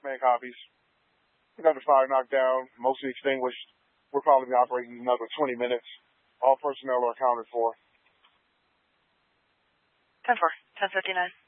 man copies. We got the fire knocked down, mostly extinguished. We'll probably be operating another 20 minutes. All personnel are accounted for. 10-4, 1059.